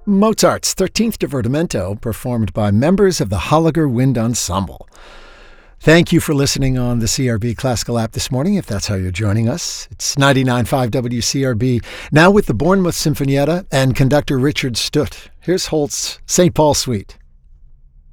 Mozart's 13th Divertimento, performed by members of the Holliger Wind Ensemble. Thank you for listening on the CRB Classical app this morning, if that's how you're joining us. It's 99.5 WCRB, now with the Bournemouth Sinfonietta and conductor Richard Stutt. Here's Holst's St. Paul Suite.